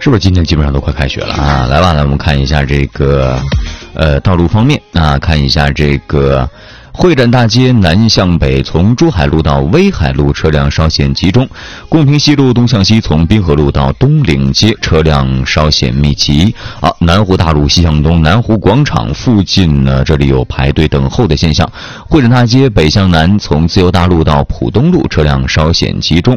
是不是今天基本上都快开学了啊？来吧，来我们看一下这个，道路方面啊，看一下这个。会展大街南向北，从珠海路到威海路车辆稍显集中；贡平西路东向西，从滨河路到东岭街车辆稍显密集。南湖大路西向东，南湖广场附近呢，这里有排队等候的现象。会展大街北向南，从自由大路到浦东路车辆稍显集中；